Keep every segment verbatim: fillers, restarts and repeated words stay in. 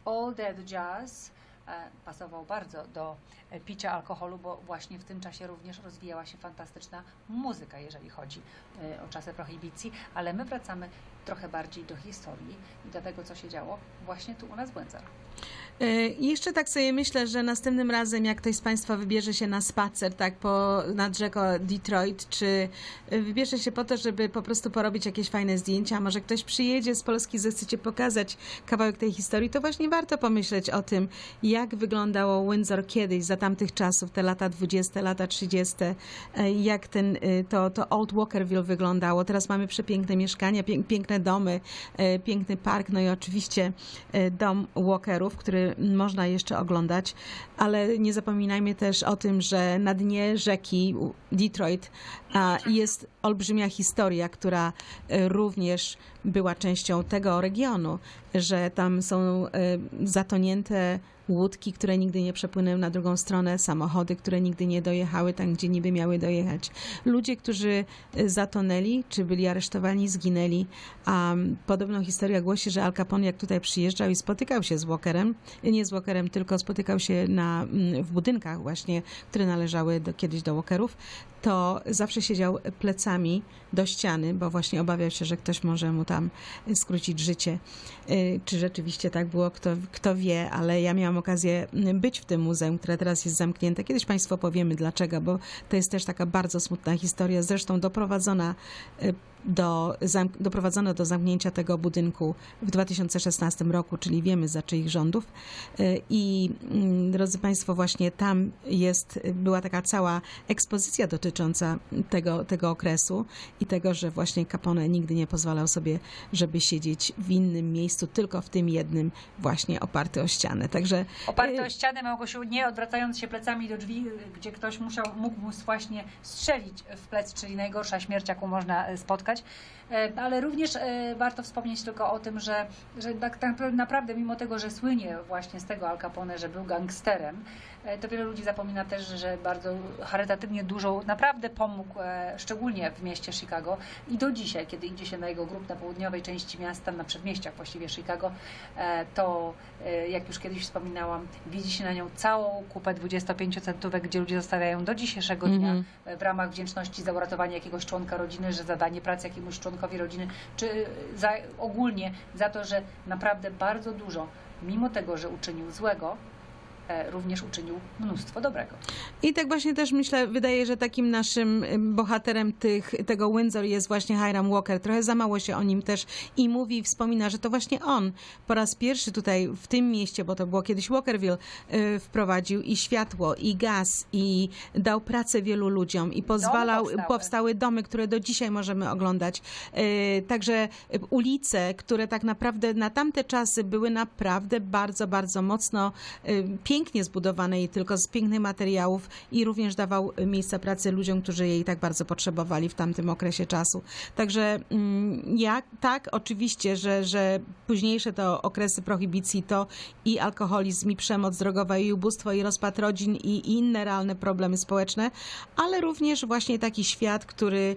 All That Jazz pasował bardzo do picia alkoholu, bo właśnie w tym czasie również rozwijała się fantastyczna muzyka, jeżeli chodzi o czasy prohibicji, ale my wracamy trochę bardziej do historii i do tego, co się działo właśnie tu u nas w Windsor. I jeszcze tak sobie myślę, że następnym razem, jak ktoś z Państwa wybierze się na spacer, tak, po, nad rzeką Detroit, czy wybierze się po to, żeby po prostu porobić jakieś fajne zdjęcia, a może ktoś przyjedzie z Polski, zechcecie pokazać kawałek tej historii, to właśnie warto pomyśleć o tym, jak wyglądało Windsor kiedyś, za tamtych czasów, te lata dwudzieste, lata trzydzieste, jak ten, to, to Old Walkerville wyglądało. Teraz mamy przepiękne mieszkania, piękne domy, piękny park, no i oczywiście dom Walkerów, który można jeszcze oglądać, ale nie zapominajmy też o tym, że na dnie rzeki Detroit jest olbrzymia historia, która również była częścią tego regionu, że tam są zatonięte łódki, które nigdy nie przepłynęły na drugą stronę, samochody, które nigdy nie dojechały tam, gdzie niby miały dojechać. Ludzie, którzy zatonęli, czy byli aresztowani, zginęli. A podobną historia głosi, że Al Capone, jak tutaj przyjeżdżał i spotykał się z Walkerem, nie z Walkerem, tylko spotykał się na, w budynkach właśnie, które należały do, kiedyś do Walkerów, to zawsze siedział plecami do ściany, bo właśnie obawiał się, że ktoś może mu tam skrócić życie. Czy rzeczywiście tak było, kto, kto wie, ale ja miałam okazję być w tym muzeum, które teraz jest zamknięte. Kiedyś Państwu powiemy dlaczego, bo to jest też taka bardzo smutna historia, zresztą doprowadzona do, doprowadzono do zamknięcia tego budynku w dwa tysiące szesnastym roku, czyli wiemy za czyich rządów. I drodzy Państwo, właśnie tam jest, była taka cała ekspozycja dotycząca tego, tego okresu i tego, że właśnie Capone nigdy nie pozwalał sobie, żeby siedzieć w innym miejscu, tylko w tym jednym właśnie oparty o ścianę. Także oparty o ścianę, Małgosiu, nie odwracając się plecami do drzwi, gdzie ktoś musiał, mógł mu właśnie strzelić w plec, czyli najgorsza śmierć, jaką można spotkać. Ale również warto wspomnieć tylko o tym, że, że tak naprawdę mimo tego, że słynie właśnie z tego Al Capone, że był gangsterem, to wielu ludzi zapomina też, że bardzo charytatywnie dużo naprawdę pomógł, szczególnie w mieście Chicago i do dzisiaj, kiedy idzie się na jego grób na południowej części miasta, na przedmieściach właściwie Chicago, to jak już kiedyś wspominałam, widzi się na nią całą kupę dwudziestopięciocentówek, gdzie ludzie zostawiają do dzisiejszego dnia mm-hmm. w ramach wdzięczności za uratowanie jakiegoś członka rodziny, że zadanie pracy jakiemuś członkowi rodziny, czy za, ogólnie za to, że naprawdę bardzo dużo, mimo tego, że uczynił złego, również uczynił mnóstwo dobrego. I tak właśnie też myślę, wydaje, że takim naszym bohaterem tych, tego Windsor jest właśnie Hiram Walker. Trochę za mało się o nim też i mówi, i wspomina, że to właśnie on po raz pierwszy tutaj w tym mieście, bo to było kiedyś Walkerville, wprowadził i światło, i gaz, i dał pracę wielu ludziom i pozwalał, powstały. powstały domy, które do dzisiaj możemy oglądać. Także ulice, które tak naprawdę na tamte czasy były naprawdę bardzo, bardzo mocno pięknie zbudowane i tylko z pięknych materiałów i również dawał miejsca pracy ludziom, którzy jej tak bardzo potrzebowali w tamtym okresie czasu. Także ja tak, oczywiście, że, że późniejsze to okresy prohibicji to i alkoholizm, i przemoc drogowa, i ubóstwo, i rozpad rodzin, i, i inne realne problemy społeczne, ale również właśnie taki świat, który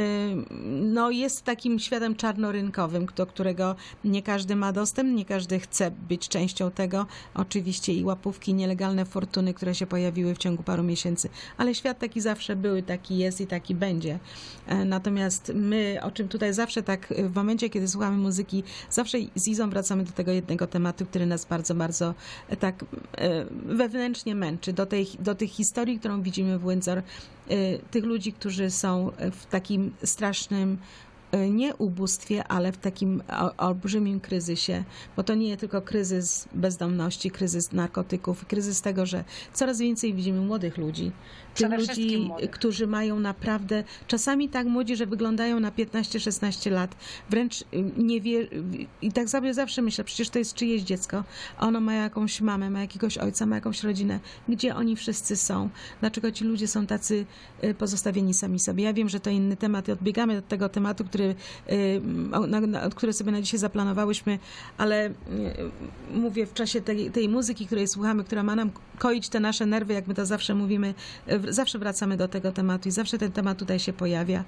no, jest takim światem czarnorynkowym, do którego nie każdy ma dostęp, nie każdy chce być częścią tego. Oczywiście i łapówki, nielegalne fortuny, które się pojawiły w ciągu paru miesięcy. Ale świat taki zawsze był, taki jest i taki będzie. Natomiast my, o czym tutaj zawsze tak w momencie, kiedy słuchamy muzyki, zawsze z Izą wracamy do tego jednego tematu, który nas bardzo, bardzo tak wewnętrznie męczy. Do tej, do tych historii, którą widzimy w Windsor, tych ludzi, którzy są w takim strasznym nie ubóstwie, ale w takim olbrzymim kryzysie, bo to nie tylko kryzys bezdomności, kryzys narkotyków, kryzys tego, że coraz więcej widzimy młodych ludzi, tych ludzi, młodych. którzy mają naprawdę, czasami tak młodzi, że wyglądają na piętnaście szesnaście lat, wręcz nie wie, i tak sobie zawsze myślę, przecież to jest czyjeś dziecko, ono ma jakąś mamę, ma jakiegoś ojca, ma jakąś rodzinę, gdzie oni wszyscy są, dlaczego ci ludzie są tacy pozostawieni sami sobie. Ja wiem, że to inny temat i odbiegamy od tego tematu, który który, na, na, które sobie na dzisiaj zaplanowałyśmy, ale mówię w czasie tej, tej muzyki, której słuchamy, która ma nam koić te nasze nerwy, jak my to zawsze mówimy, zawsze wracamy do tego tematu i zawsze ten temat tutaj się pojawia.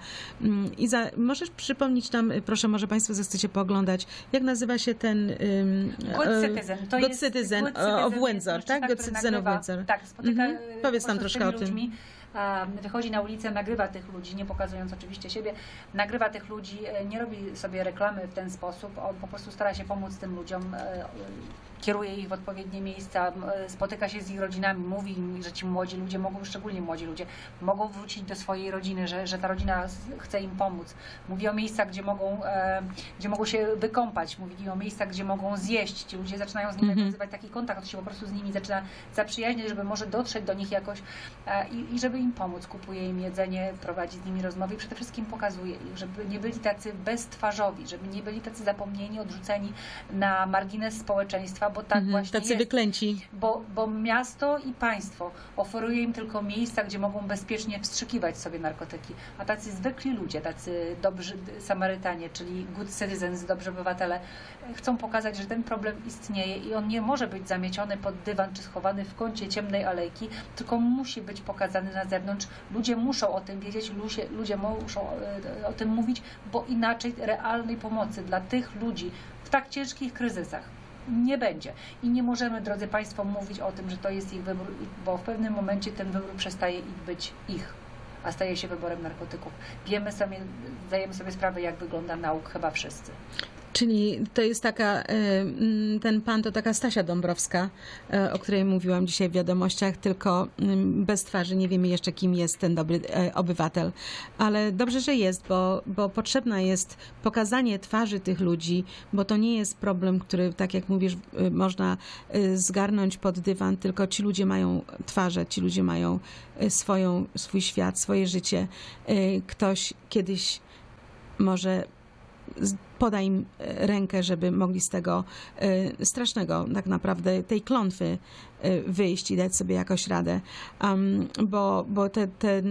I za, możesz przypomnieć nam, proszę, może Państwo zechcecie pooglądać, jak nazywa się ten Good Citizen. To Good jest Citizen Good Citizen of Windsor, jest tak? mężczyzna, Good który Citizen of nagrywa- Windsor. Tak, spotyka Mhm. e, Powiedz po nam prostu z troszkę o tymi tym. ludźmi. a, Wychodzi na ulicę, nagrywa tych ludzi, nie pokazując oczywiście siebie, nagrywa tych ludzi, e, nie robi sobie reklamy w ten sposób, on po prostu stara się pomóc tym ludziom, e, e, kieruje ich w odpowiednie miejsca, e, spotyka się z ich rodzinami, mówi im, że ci młodzi ludzie mogą, szczególnie młodzi ludzie, mogą wrócić do swojej rodziny, że, że ta rodzina chce im pomóc. Mówi o miejscach, gdzie mogą, e, gdzie mogą się wykąpać, mówi o miejscach, gdzie mogą zjeść. Ci ludzie zaczynają z nimi Mhm. nawiązywać taki kontakt, on się po prostu z nimi zaczyna zaprzyjaźniać, żeby może dotrzeć do nich jakoś e, i, i żeby im pomóc. Kupuje im jedzenie, prowadzi z nimi rozmowy i przede wszystkim pokazuje ich, żeby nie byli tacy beztwarzowi, żeby nie byli tacy zapomnieni, odrzuceni na margines społeczeństwa, bo tak Mhm. właśnie Tacy jest. wyklęci. Bo, bo miasto i państwo oferuje im tylko miejsca, gdzie mogą bezpiecznie wstrzykiwać sobie narkotyki. A tacy zwykli ludzie, tacy dobrzy Samarytanie, czyli good citizens, dobrzy obywatele, chcą pokazać, że ten problem istnieje i on nie może być zamieciony pod dywan czy schowany w kącie ciemnej alejki, tylko musi być pokazany na zewnątrz. Ludzie muszą o tym wiedzieć, ludzie, ludzie muszą o tym mówić, bo inaczej realnej pomocy dla tych ludzi w tak ciężkich kryzysach nie będzie. I nie możemy, drodzy Państwo, mówić o tym, że to jest ich wybór, bo w pewnym momencie ten wybór przestaje być ich, a staje się wyborem narkotyków. Wiemy sobie, zdajemy sobie sprawę, jak wygląda nauk, chyba wszyscy. Czyli to jest taka, ten pan to taka Stasia Dąbrowska, o której mówiłam dzisiaj w wiadomościach, tylko bez twarzy. Nie wiemy jeszcze, kim jest ten dobry obywatel. Ale dobrze, że jest, bo, bo potrzebne jest pokazanie twarzy tych ludzi, bo to nie jest problem, który, tak jak mówisz, można zgarnąć pod dywan, tylko ci ludzie mają twarze, ci ludzie mają swoją, swój świat, swoje życie. Ktoś kiedyś może poda im rękę, żeby mogli z tego y, strasznego, tak naprawdę, tej klątwy y, wyjść i dać sobie jakoś radę. Um, bo bo te, te, y,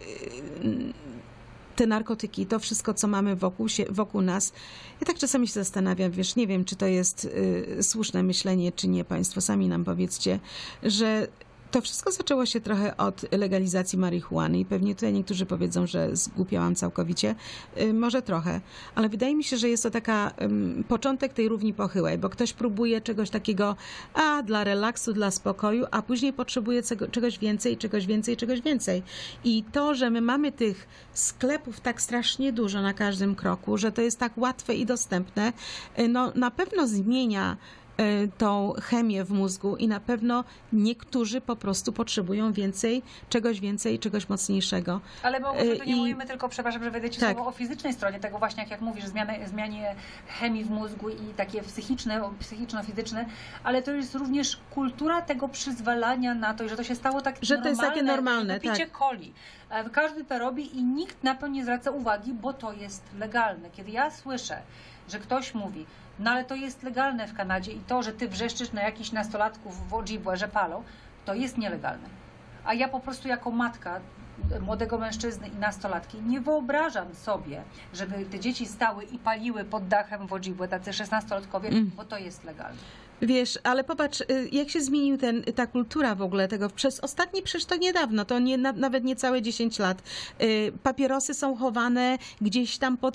te narkotyki, to wszystko, co mamy wokół, się, wokół nas, ja tak czasami się zastanawiam, wiesz, nie wiem, czy to jest y, słuszne myślenie, czy nie. Państwo sami nam powiedzcie, że to wszystko zaczęło się trochę od legalizacji marihuany i pewnie tutaj niektórzy powiedzą, że zgłupiałam całkowicie. Może trochę, ale wydaje mi się, że jest to taka um, początek tej równi pochyłej, bo ktoś próbuje czegoś takiego, a dla relaksu, dla spokoju, a później potrzebuje cego, czegoś więcej, czegoś więcej, czegoś więcej. I to, że my mamy tych sklepów tak strasznie dużo na każdym kroku, że to jest tak łatwe i dostępne, no na pewno zmienia tą chemię w mózgu i na pewno niektórzy po prostu potrzebują więcej, czegoś więcej, czegoś mocniejszego. Ale bo może tu nie I... mówimy tylko, przepraszam, że wejdę Ci tak. słowo, o fizycznej stronie tego właśnie, jak, jak mówisz, zmianie, zmianie chemii w mózgu i takie psychiczne, psychiczno-fizyczne, ale to jest również kultura tego przyzwalania na to, że to się stało tak że to jest takie normalne, picie tak. coli. Każdy to robi i nikt na to nie zwraca uwagi, bo to jest legalne. Kiedy ja słyszę, że ktoś mówi, no ale to jest legalne w Kanadzie i to, że ty wrzeszczysz na jakichś nastolatków w Ojibwe, że palą, to jest nielegalne. A ja po prostu jako matka młodego mężczyzny i nastolatki nie wyobrażam sobie, żeby te dzieci stały i paliły pod dachem w Ojibwe, tacy szesnastolatkowie, mm. bo to jest legalne. Wiesz, ale popatrz, jak się zmienił ten, ta kultura w ogóle tego przez ostatni, przecież to niedawno, to nie, na, nawet niecałe dziesięć lat. Papierosy są chowane gdzieś tam pod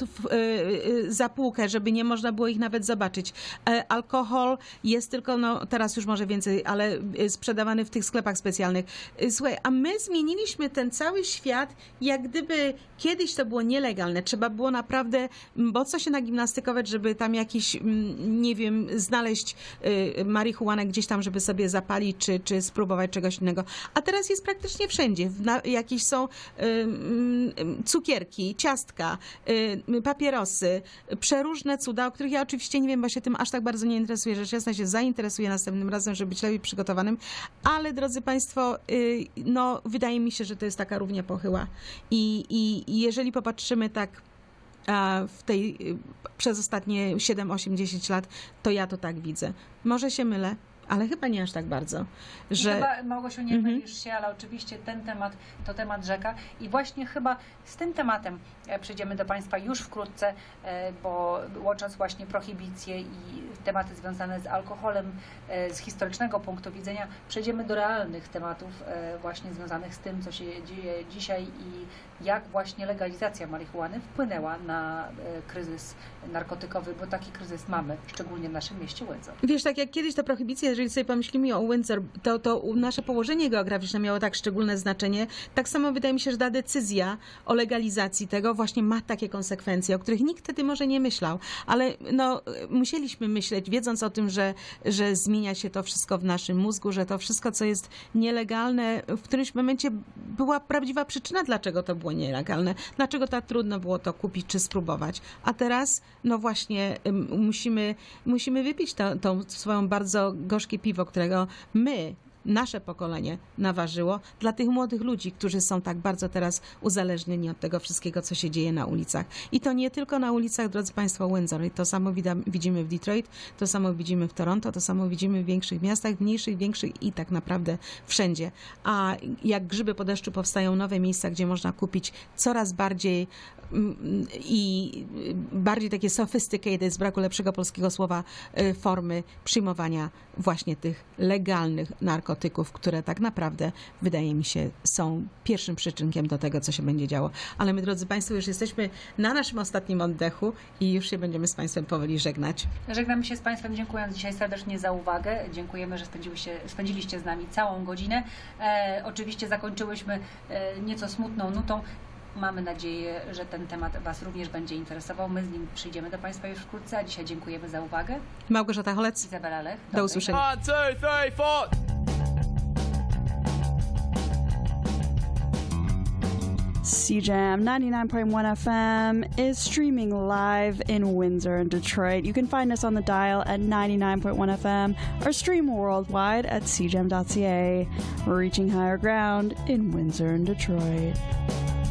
zapółkę, żeby nie można było ich nawet zobaczyć. Alkohol jest tylko, no teraz już może więcej, ale sprzedawany w tych sklepach specjalnych. Słuchaj, a my zmieniliśmy ten cały świat, jak gdyby kiedyś to było nielegalne. Trzeba było naprawdę mocno się nagimnastykować, żeby tam jakiś, nie wiem, znaleźć marihuanę gdzieś tam, żeby sobie zapalić, czy, czy spróbować czegoś innego. A teraz jest praktycznie wszędzie. Na, jakieś są y, cukierki, ciastka, y, papierosy, przeróżne cuda, o których ja oczywiście nie wiem, bo się tym aż tak bardzo nie interesuję. Rzecz jasna się zainteresuję następnym razem, żeby być lepiej przygotowanym. Ale drodzy Państwo, y, no wydaje mi się, że to jest taka równia pochyła. I, i, i jeżeli popatrzymy tak w tej, przez ostatnie siedem, osiem, dziesięć lat, to ja to tak widzę. Może się mylę, ale chyba nie aż tak bardzo. Że... Chyba, Małgosiu, nie Mhm. mylisz się, ale oczywiście ten temat to temat rzeka i właśnie chyba z tym tematem e, przyjdziemy do Państwa już wkrótce, e, bo łącząc właśnie prohibicję i tematy związane z alkoholem e, z historycznego punktu widzenia, przejdziemy do realnych tematów e, właśnie związanych z tym, co się dzieje dzisiaj i jak właśnie legalizacja marihuany wpłynęła na e, kryzys narkotykowy, bo taki kryzys mamy, szczególnie w naszym mieście Windsor. Wiesz, tak jak kiedyś ta prohibicja, jeżeli sobie pomyślimy o Windsor, to, to nasze położenie geograficzne miało tak szczególne znaczenie. Tak samo wydaje mi się, że ta decyzja o legalizacji tego właśnie ma takie konsekwencje, o których nikt wtedy może nie myślał, ale no, musieliśmy myśleć, wiedząc o tym, że, że zmienia się to wszystko w naszym mózgu, że to wszystko, co jest nielegalne, w którymś momencie była prawdziwa przyczyna, dlaczego to było nielegalne, dlaczego tak trudno było to kupić czy spróbować. A teraz, no właśnie, ym, musimy, musimy wypić to, tą swoją bardzo gorzkie piwo, którego my, nasze pokolenie naważyło dla tych młodych ludzi, którzy są tak bardzo teraz uzależnieni od tego wszystkiego, co się dzieje na ulicach. I to nie tylko na ulicach, drodzy Państwo, Windsor. I to samo widzimy w Detroit, to samo widzimy w Toronto, to samo widzimy w większych miastach, mniejszych, większych i tak naprawdę wszędzie. A jak grzyby po deszczu powstają nowe miejsca, gdzie można kupić coraz bardziej i bardziej takie sophisticated, z braku lepszego polskiego słowa, formy przyjmowania właśnie tych legalnych narkotyków, które tak naprawdę, wydaje mi się, są pierwszym przyczynkiem do tego, co się będzie działo. Ale my, drodzy Państwo, już jesteśmy na naszym ostatnim oddechu i już się będziemy z Państwem powoli żegnać. Żegnamy się z Państwem, dziękując dzisiaj serdecznie za uwagę. Dziękujemy, że spędziliście, spędziliście z nami całą godzinę. E, oczywiście zakończyłyśmy e, nieco smutną nutą. Mamy nadzieję, że ten temat Was również będzie interesował. My z nim przyjdziemy do Państwa już wkrótce, a dzisiaj dziękujemy za uwagę. Małgorzata Holec. Izabela Lech. Do usłyszenia. One, two, three, four. C Jam ninety-nine point one F M is streaming live in Windsor and Detroit. You can find us on the dial at ninety-nine point one F M or stream worldwide at c jam dot c a. Reaching higher ground in Windsor and Detroit.